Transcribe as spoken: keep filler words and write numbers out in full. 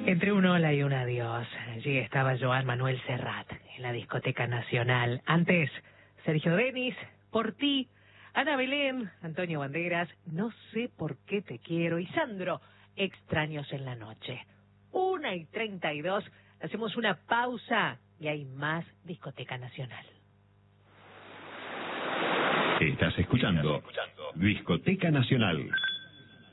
Entre un hola y un adiós, allí estaba Joan Manuel Serrat, en la Discoteca Nacional. Antes, Sergio Denis, Por ti, Ana Belén, Antonio Banderas, No sé por qué te quiero, y Sandro, Extraños en la noche. Una y treinta y dos, hacemos una pausa y hay más Discoteca Nacional. Estás escuchando Discoteca Nacional.